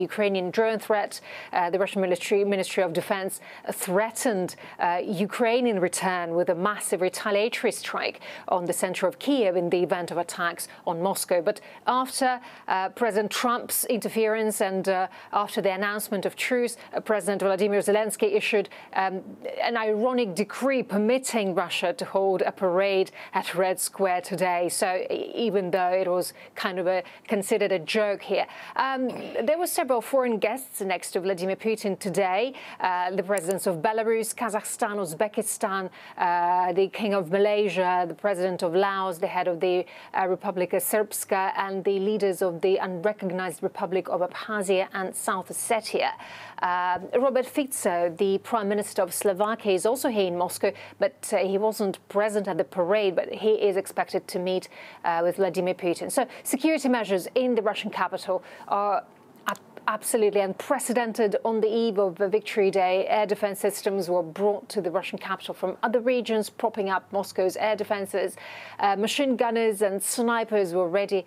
Ukrainian drone threat. The Russian Ministry of Defense threatened Ukraine in return with a massive retaliatory strike on the center of Kiev in the event of attacks on Moscow. But after President Trump's interference and after the announcement of truce, President Volodymyr Zelensky issued an ironic decree permitting Russia to hold a parade at Red Square today. So even though it was kind of considered a joke here, there were several foreign guests next to Vladimir Putin today. The presidents of Belarus, Kazakhstan, Uzbekistan, the King of Malaysia, the president of Laos, the head of the Republika Srpska, and the leaders of the unrecognized Republic of Abkhazia and South Ossetia. Robert Fico, the Prime Minister of Slovakia, is also here in Moscow, but he wasn't present at the parade, but he is expected to meet with Vladimir Putin. So security measures in the Russian capital are absolutely unprecedented. On the eve of Victory Day, air defense systems were brought to the Russian capital from other regions, propping up Moscow's air defenses. Machine gunners and snipers were ready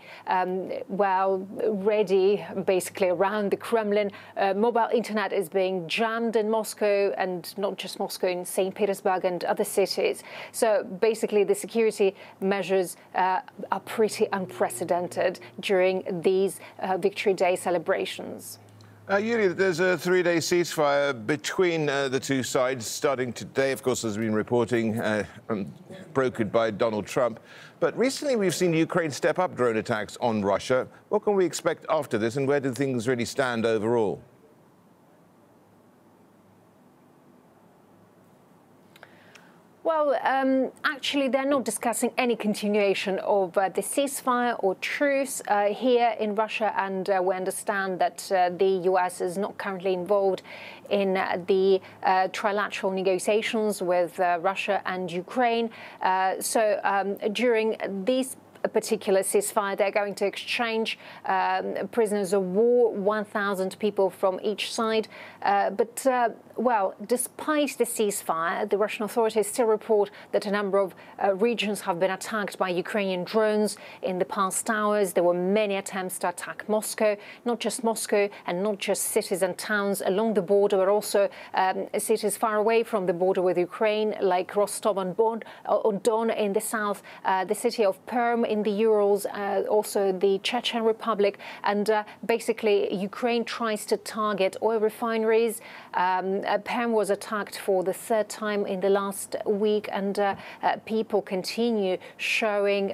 basically around the Kremlin. Mobile internet is being jammed in Moscow, and not just Moscow, in St. Petersburg and other cities. So basically the security measures are pretty unprecedented during these Victory Day celebrations. Yulia, there's a three-day ceasefire between the two sides starting today. Of course, there's been reporting brokered by Donald Trump. But recently we've seen Ukraine step up drone attacks on Russia. What can we expect after this, and where do things really stand overall? Well, actually, they're not discussing any continuation of the ceasefire or truce here in Russia, and we understand that the U.S. is not currently involved in the trilateral negotiations with Russia and Ukraine. So during these particular ceasefire, they're going to exchange prisoners of war, 1,000 people from each side. Well, despite the ceasefire, the Russian authorities still report that a number of regions have been attacked by Ukrainian drones in the past hours. There were many attempts to attack Moscow, not just Moscow and not just cities and towns along the border, but also cities far away from the border with Ukraine, like Rostov-on-Don in the south, the city of Perm in the Urals, also the Chechen Republic. And basically, Ukraine tries to target oil refineries. Perm was attacked for the third time in the last week, and people continue showing,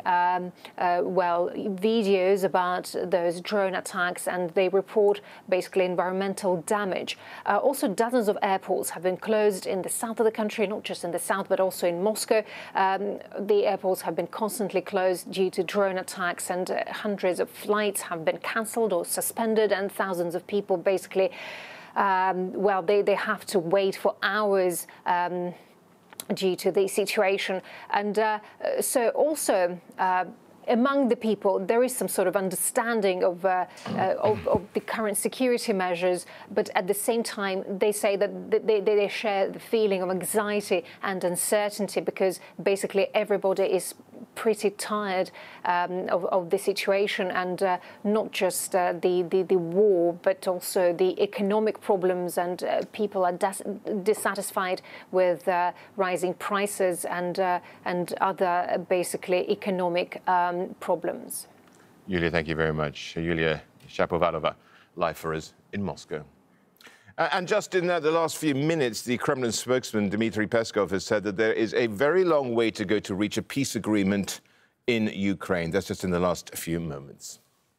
videos about those drone attacks, and they report basically environmental damage. Also, dozens of airports have been closed in the south of the country, not just in the south, but also in Moscow. The airports have been constantly closed due to drone attacks, and hundreds of flights have been cancelled or suspended, and thousands of people basically they have to wait for hours due to the situation. And so also among the people, there is some sort of understanding of the current security measures, but at the same time, they say that they share the feeling of anxiety and uncertainty, because basically everybody is pretty tired of the situation, and not just the war, but also the economic problems, and people are dissatisfied with rising prices and other basically economic problems. Yulia, thank you very much. Yulia Shapovalova, live for us in Moscow. And just in the last few minutes, the Kremlin spokesman Dmitry Peskov has said that there is a very long way to go to reach a peace agreement in Ukraine. That's just in the last few moments.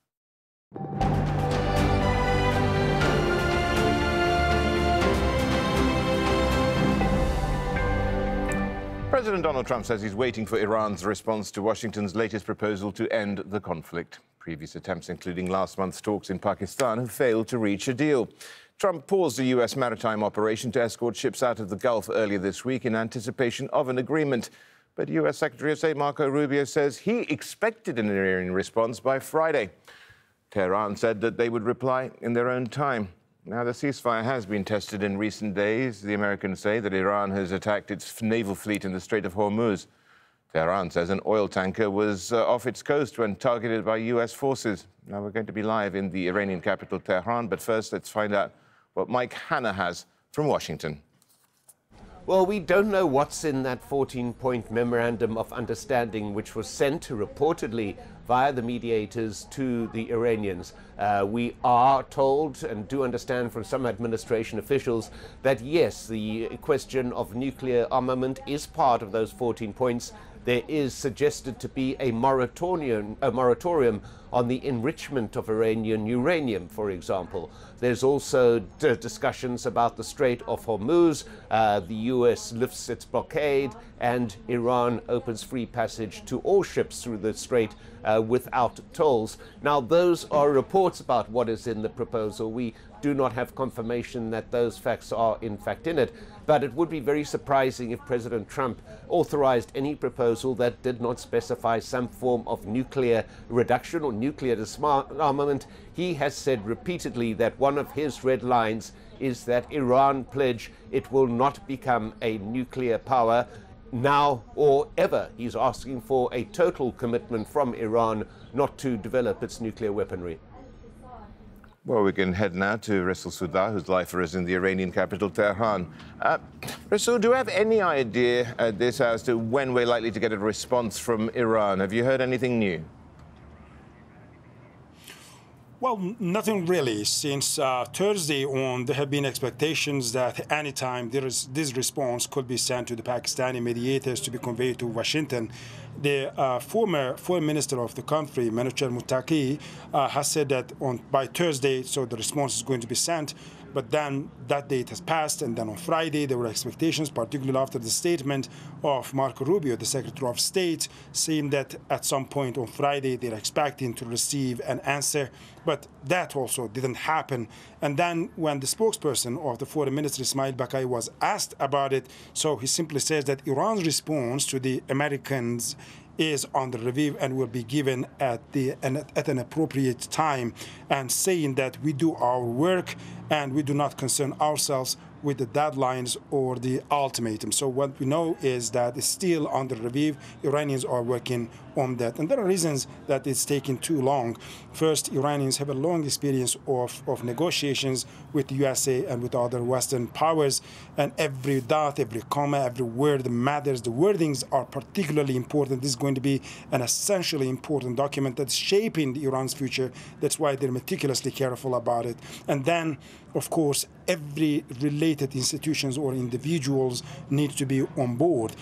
President Donald Trump says he's waiting for Iran's response to Washington's latest proposal to end the conflict. Previous attempts, including last month's talks in Pakistan, have failed to reach a deal. Trump paused the U.S. maritime operation to escort ships out of the Gulf earlier this week in anticipation of an agreement. But U.S. Secretary of State Marco Rubio says he expected an Iranian response by Friday. Tehran said that they would reply in their own time. Now, the ceasefire has been tested in recent days. The Americans say that Iran has attacked its naval fleet in the Strait of Hormuz. Tehran says an oil tanker was off its coast when targeted by U.S. forces. Now, we're going to be live in the Iranian capital, Tehran, but first let's find out what Mike Hanna has from Washington. Well, we don't know what's in that 14-point memorandum of understanding which was sent reportedly via the mediators to the Iranians. We are told and do understand from some administration officials that yes, the question of nuclear armament is part of those 14 points. There is suggested to be a moratorium on the enrichment of Iranian uranium, for example. There's also discussions about the Strait of Hormuz. The US lifts its blockade and Iran opens free passage to all ships through the strait without tolls. Now, those are reports about what is in the proposal. We do not have confirmation that those facts are in fact in it, but it would be very surprising if President Trump authorized any proposal that did not specify some form of nuclear reduction or nuclear disarmament. He has said repeatedly that one of his red lines is that Iran pledge it will not become a nuclear power now or ever. He's asking for a total commitment from Iran not to develop its nuclear weaponry. Well, we can head now to Rasul Soudah, whose life is in the Iranian capital, Tehran. Rasul, do you have any idea at this as to when we're likely to get a response from Iran? Have you heard anything new? Well, nothing really. Since Thursday on, there have been expectations that anytime this response could be sent to the Pakistani mediators to be conveyed to Washington. The former foreign minister of the country, Manouchehr Mottaqi, has said that by Thursday, so the response is going to be sent. But then that date has passed, and then on Friday there were expectations, particularly after the statement of Marco Rubio, the Secretary of State, saying that at some point on Friday they're expecting to receive an answer. But that also didn't happen. And then when the spokesperson of the Foreign Minister, Ismail Baqai, was asked about it, so he simply says that Iran's response to the Americans is under review and will be given at an appropriate time, and saying that we do our work and we do not concern ourselves with the deadlines or the ultimatum. So what we know is that it's still under review. Iranians are working on that. And there are reasons that it's taking too long. First, Iranians have a long experience of negotiations with the USA and with other Western powers. And every dot, every comma, every word matters. The wordings are particularly important. This is going to be an essentially important document that's shaping Iran's future. That's why they're meticulously careful about it. And then, of course, every related institutions or individuals need to be on board.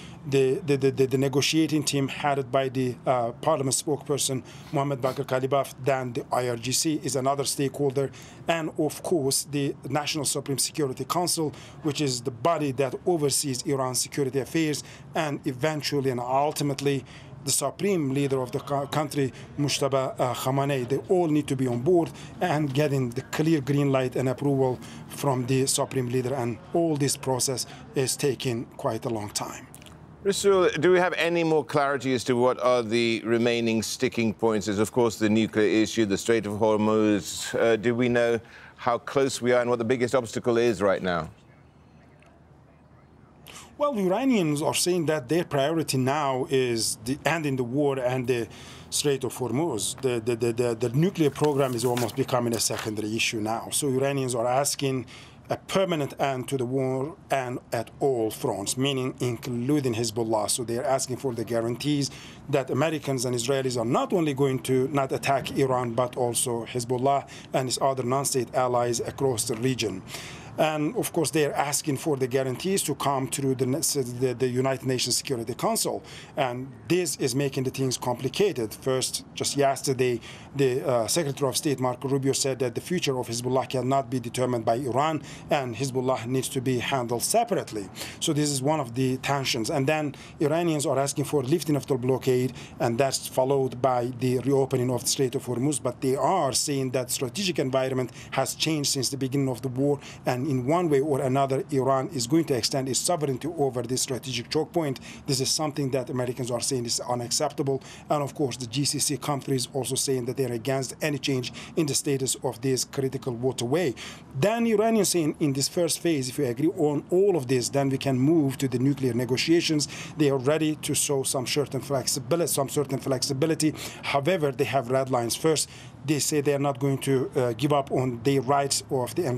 The negotiating team headed by the Parliament spokesperson, Mohammad Bagher Ghalibaf, then the IRGC is another stakeholder, and of course the National Supreme Security Council, which is the body that oversees Iran's security affairs, and eventually and ultimately the supreme leader of the country, Mujtaba Khamenei. They all need to be on board and getting the clear green light and approval from the supreme leader, and all this process is taking quite a long time. Rasul, do we have any more clarity as to what are the remaining sticking points? There's, of course, the nuclear issue, the Strait of Hormuz. Do we know how close we are and what the biggest obstacle is right now? Well, the Iranians are saying that their priority now is the ending the war and the Strait of Hormuz. The nuclear program is almost becoming a secondary issue now. So Iranians are asking a permanent end to the war and at all fronts, meaning including Hezbollah. So they are asking for the guarantees that Americans and Israelis are not only going to not attack Iran, but also Hezbollah and its other non-state allies across the region. And of course, they are asking for the guarantees to come through the United Nations Security Council. And this is making the things complicated. First, just yesterday, the Secretary of State, Marco Rubio, said that the future of Hezbollah cannot be determined by Iran, and Hezbollah needs to be handled separately. So this is one of the tensions. And then Iranians are asking for lifting of the blockade, and that's followed by the reopening of the Strait of Hormuz. But they are saying that strategic environment has changed since the beginning of the war, and in one way or another Iran is going to extend its sovereignty over this strategic choke point, this is something that Americans are saying is unacceptable. And of course, the GCC countries also saying that they're against any change in the status of this critical waterway. Then Iranians saying in this first phase, if we agree on all of this, then we can move to the nuclear negotiations. They are ready to show some certain flexibility. However, they have red lines. First, they say they are not going to give up on their rights of the